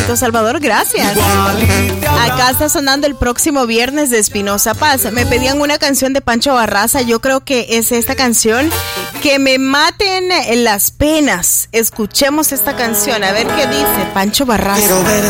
Tito Salvador, gracias. Acá está sonando el próximo viernes de Espinosa Paz. Me pedían una canción de Pancho Barraza. Yo creo que es esta canción, Que me maten las penas. Escuchemos esta canción, a ver qué dice Pancho Barraza.